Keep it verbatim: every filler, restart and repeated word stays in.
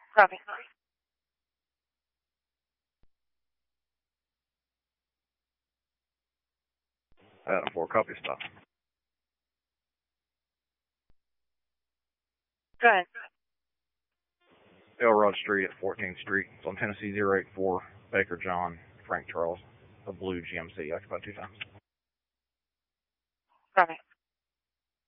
Copy. Adam four, copy, stop. Go ahead. Elrod Street at fourteenth Street. It's on Tennessee zero eight four, Baker John, Frank Charles, a blue G M C, occupied two times. Copy.